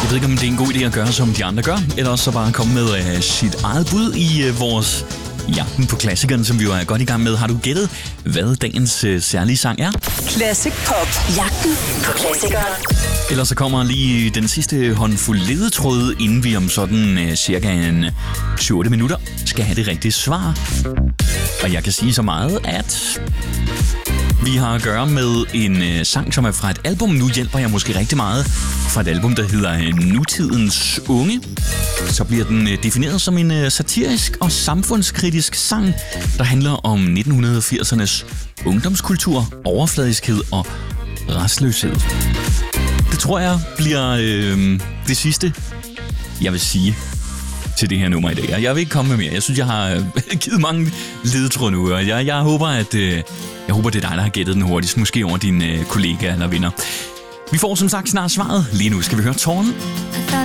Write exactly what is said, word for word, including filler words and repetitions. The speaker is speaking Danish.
Jeg ved ikke, om det er en god idé at gøre, som de andre gør, eller så bare komme med uh, sit eget bud i uh, vores jagten på klassikeren, som vi jo er godt i gang med. Har du gættet, hvad dagens uh, særlige sang er? Classic Pop. Jagten på klassikeren. Ellers så kommer lige den sidste håndfuld ledetråd, inden vi om sådan uh, cirka en syv otte minutter skal have det rigtige svar. Og jeg kan sige så meget, at vi har at gøre med en uh, sang, som er fra et album. Nu hjælper jeg måske rigtig meget. Fra et album, der hedder uh, Nutidens Unge. Så bliver den uh, defineret som en uh, satirisk og samfundskritisk sang, der handler om nitten firsernes ungdomskultur, overfladiskhed og rastløshed. Det tror jeg bliver øh, det sidste, jeg vil sige til det her nummer i dag. Jeg vil ikke komme med mere. Jeg synes, jeg har øh, givet mange ledetråde nu, og jeg, jeg håber, at øh, jeg håber, det er dig, der har gættet den hurtigst. Måske over dine øh, kollegaer eller venner. Vi får som sagt snart svaret. Lige nu skal vi høre Tårn.